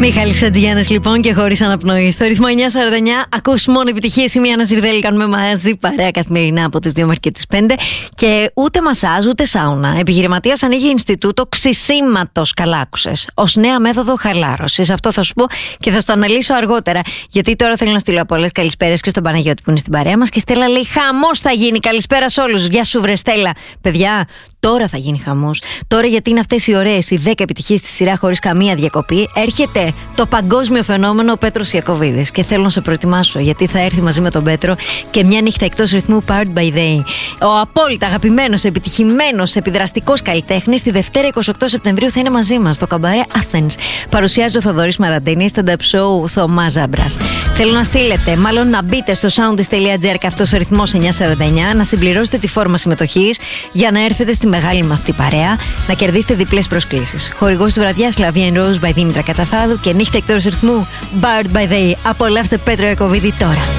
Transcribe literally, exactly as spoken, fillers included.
Μιχάλης Ατζηγιάννης λοιπόν και χωρίς αναπνοή. Στο ρυθμό εννιά σαράντα εννιά ακούς μόνο επιτυχίες. Είμαι η Άννα Ζιρδέλη, κάνουμε μαζί παρέα καθημερινά από τις δύο μέχρι και τις πέντε. Και ούτε μασάζ ούτε σάουνα. Επιχειρηματίας ανοίγει Ινστιτούτο Ξυσίματος. Καλά άκουσες. Ως νέα μέθοδο χαλάρωσης. Αυτό θα σου πω και θα στο αναλύσω αργότερα. Γιατί τώρα θέλω να στείλω πολλές καλησπέρες και στον Παναγιώτη που είναι στην παρέα μας. Και η Στέλλα λέει: χαμός θα γίνει. Καλησπέρα σε όλους. Γεια σου, βρε Στέλλα. Παιδιά, τώρα θα γίνει χαμός. Τώρα, γιατί είναι αυτές οι ωραίες οι δέκα επιτυχίες στη σειρά χωρίς καμία διακοπή, έρχεται το παγκόσμιο φαινόμενο ο Πέτρος Ιακωβίδης. Και θέλω να σε προετοιμάσω, γιατί θα έρθει μαζί με τον Πέτρο και μια νύχτα εκτός ρυθμού Powered by Day. Ο απόλυτα αγαπημένος, επιτυχημένος, επιδραστικός καλλιτέχνης, τη Δευτέρα εικοστή όγδοη Σεπτεμβρίου θα είναι μαζί μας στο Καμπαρέ Athens. Παρουσιάζει ο Θοδωρής Μαραντίνης, stand-up show Θωμάς Ζάμπρας. Θέλω να στείλετε, μάλλον να μπείτε στο soundis τελεία gr και αυτός ο ρυθμός εννιά σαράντα εννιά, να συμπληρώσετε τη φόρμα συμμετοχής για να έρθετε στη μεγάλη με αυτή παρέα, να κερδίσετε διπλές προσκλήσεις. Χορηγός της βραδιάς Love and Rose by Δήμητρα Κατσαφάδου και νύχτα εκτός ρυθμού Powered by Day. Απολαύστε Πέτρο Ιακωβίδη τώρα.